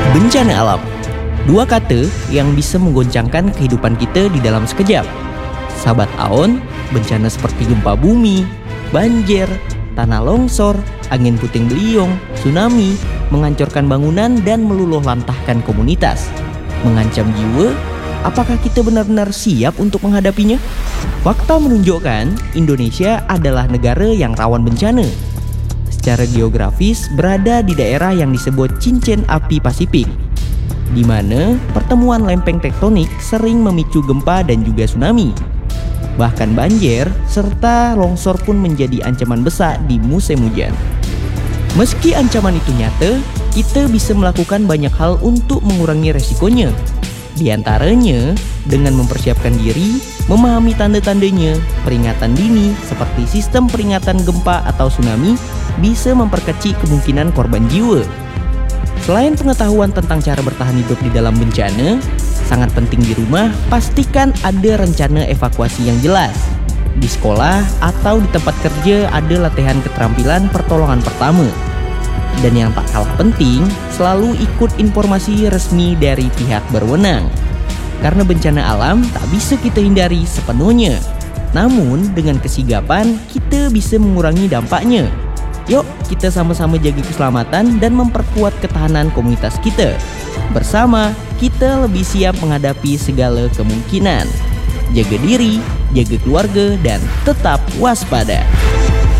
Bencana alam, dua kata yang bisa menggoncangkan kehidupan kita di dalam sekejap. Sahabat Aon, bencana seperti gempa bumi, banjir, tanah longsor, angin puting beliung, tsunami, menghancurkan bangunan dan meluluh lantahkan komunitas. Mengancam jiwa, apakah kita benar-benar siap untuk menghadapinya? Fakta menunjukkan Indonesia adalah negara yang rawan bencana. Secara geografis berada di daerah yang disebut cincin api Pasifik, di mana pertemuan lempeng tektonik sering memicu gempa dan juga tsunami. Bahkan banjir serta longsor pun menjadi ancaman besar di musim hujan. Meski ancaman itu nyata, kita bisa melakukan banyak hal untuk mengurangi resikonya. Di antaranya dengan mempersiapkan diri, memahami tanda-tandanya, peringatan dini seperti sistem peringatan gempa atau tsunami bisa memperkecil kemungkinan korban jiwa. Selain pengetahuan tentang cara bertahan hidup di dalam bencana, sangat penting di rumah pastikan ada rencana evakuasi yang jelas. Di sekolah atau di tempat kerja ada latihan keterampilan pertolongan pertama. Dan yang tak kalah penting, selalu ikut informasi resmi dari pihak berwenang. Karena bencana alam tak bisa kita hindari sepenuhnya. Namun dengan kesigapan kita bisa mengurangi dampaknya. Yuk kita sama-sama jaga keselamatan dan memperkuat ketahanan komunitas kita. Bersama kita lebih siap menghadapi segala kemungkinan. Jaga diri, jaga keluarga, dan tetap waspada.